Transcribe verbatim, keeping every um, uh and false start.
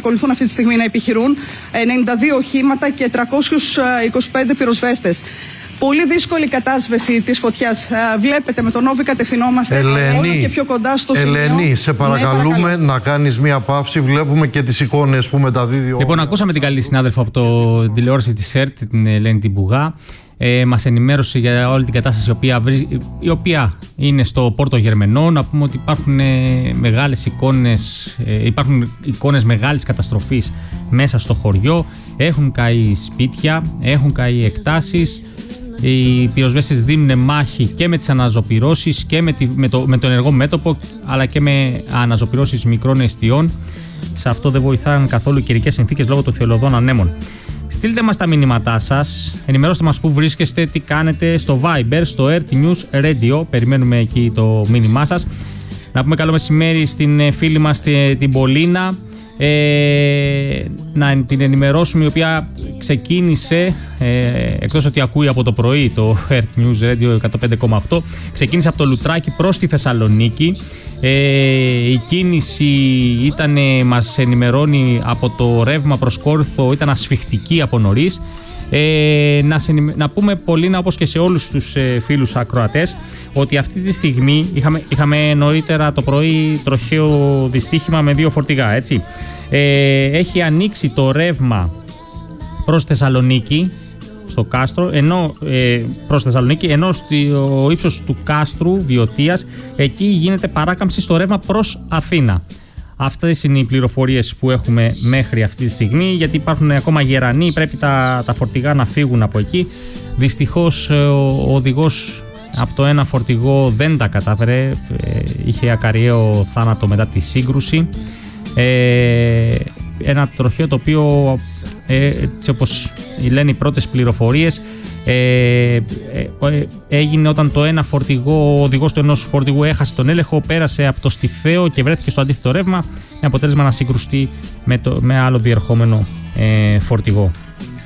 εξακολουθούν αυτή τη στιγμή να επιχειρούν, ενενήντα δύο οχήματα και τριακόσιους είκοσι πέντε πυροσβέστες. Πολύ δύσκολη κατάσβεση της φωτιάς. Βλέπετε, με τον Όβι κατευθυνόμαστε Ελένη, όλο και πιο κοντά στο σημείο. Ελένη, σε παρακαλούμε ναι, να κάνεις μία παύση. Βλέπουμε και τις εικόνες που μεταδίδει. Λοιπόν, ακούσαμε την καλή συνάδελφο από το τηλεόραση της ΕΡΤ, την Ελένη την Μπουγά. Ε, μας ενημέρωσε για όλη την κατάσταση η οποία, η οποία είναι στο Πόρτο Γερμενό. Να πούμε ότι υπάρχουν μεγάλες εικόνες, ε, υπάρχουν εικόνες μεγάλης καταστροφής μέσα στο χωριό. Έχουν καεί σπίτια, έχουν καεί εκτάσεις. Οι πυροσβέστες δίνουν μάχη και με τις αναζωπυρώσεις και με, τη, με, το, με το ενεργό μέτωπο, αλλά και με αναζωπυρώσεις μικρών εστιών. Σε αυτό δεν βοηθάνε καθόλου οι καιρικές συνθήκες λόγω των θειολωδών ανέμων. Στείλτε μας τα μηνύματά σας, ενημερώστε μας πού βρίσκεστε, τι κάνετε στο Viber, στο ΕΡΤ News Radio. Περιμένουμε εκεί το μήνυμά σας. Να πούμε καλό μεσημέρι στην φίλη μας την Πολίνα. Ε, να την ενημερώσουμε, η οποία ξεκίνησε, ε, εκτός ότι ακούει από το πρωί το ΕΡΤ News Radio εκατόν πέντε κόμμα οκτώ, ξεκίνησε από το Λουτράκι προς τη Θεσσαλονίκη. Ε, η κίνηση ήταν, μας ενημερώνει, από το ρεύμα προς Κόρινθο ήταν ασφιχτική από νωρίς. Ε, να, να πούμε, Πολίνα, όπως και σε όλους τους ε, φίλους ακροατές, ότι αυτή τη στιγμή είχαμε, είχαμε νωρίτερα το πρωί τροχαίο δυστύχημα με δύο φορτηγά, έτσι. Ε, έχει ανοίξει το ρεύμα προς Θεσσαλονίκη, στο Κάστρο, ενώ, ε, προς Θεσσαλονίκη, ενώ στο ύψος του Κάστρου Βιωτίας, εκεί γίνεται παράκαμψη στο ρεύμα προς Αθήνα. Αυτές είναι οι πληροφορίες που έχουμε μέχρι αυτή τη στιγμή, γιατί υπάρχουν ακόμα γερανοί, πρέπει τα, τα φορτηγά να φύγουν από εκεί. Δυστυχώς ο οδηγός από το ένα φορτηγό δεν τα κατάφερε, είχε ακαριαίο θάνατο μετά τη σύγκρουση. Ε, ένα τροχαίο το οποίο, ε, έτσι όπως λένε οι πρώτες πληροφορίες, ε, ε, ε, έγινε όταν το ένα φορτηγό, ο οδηγός του ενός φορτηγού έχασε τον έλεγχο, πέρασε από το στιφαίο και βρέθηκε στο αντίθετο ρεύμα, με αποτέλεσμα να συγκρουστεί με, το, με άλλο διερχόμενο ε, φορτηγό.